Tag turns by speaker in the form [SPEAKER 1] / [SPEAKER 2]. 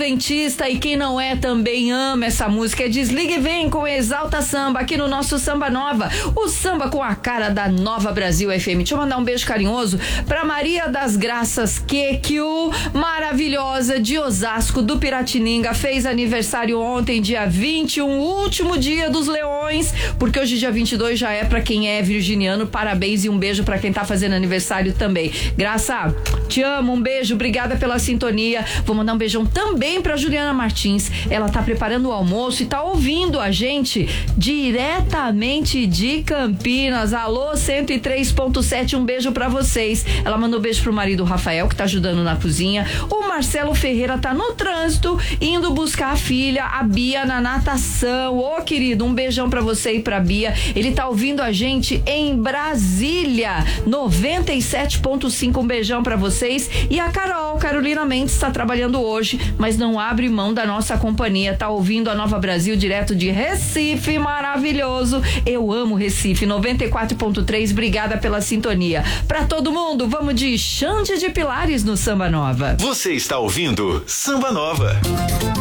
[SPEAKER 1] adventista e quem não é também ama essa música. Desliga e vem com Exalta Samba aqui no nosso Samba Nova, o samba com a cara da Nova Brasil FM. Deixa eu mandar um beijo carinhoso pra Maria das Graças Quequio, maravilhosa de Osasco, do Piratininga, fez aniversário ontem, dia 21, último dia dos leões, porque hoje dia 22 já é pra quem é virginiano. Parabéns e um beijo pra quem tá fazendo aniversário também. Graça, te amo, um beijo, obrigada pela sintonia. Vou mandar um beijão também pra Juliana Martins, ela tá preparando o almoço e tá ouvindo a gente diretamente de Campinas. Alô 103.7, um beijo pra vocês. Ela mandou um beijo pro marido Rafael, que tá ajudando na cozinha. O Marcelo Ferreira tá no trânsito, indo buscar a filha, a Bia, na natação. Ô, querido, um beijão pra você e pra Bia. Ele tá ouvindo a gente em Brasília, 97.5, um beijão pra vocês. E a Carolina Mendes tá trabalhando hoje, mas não abre mão da nossa companhia, tá ouvindo a Nova Brasil direto de Recife, maravilhoso. Eu amo Recife, 94.3, obrigada pela sintonia. Pra todo mundo, vamos de Xande de Pilares no Samba Nova.
[SPEAKER 2] Você está ouvindo Samba Nova.